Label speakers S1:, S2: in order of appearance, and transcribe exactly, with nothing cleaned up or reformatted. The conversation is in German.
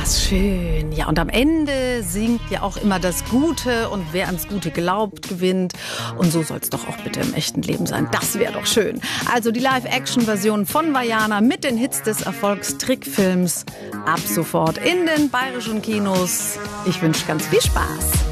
S1: was schön. Ja, und am Ende singt ja auch immer das Gute und wer ans Gute glaubt, gewinnt. Und so soll es doch auch bitte im echten Leben sein. Das wäre doch schön. Also die Live-Action-Version von Vaiana mit den Hits des Erfolgstrickfilms ab sofort in den bayerischen Kinos. Ich wünsche ganz viel Spaß.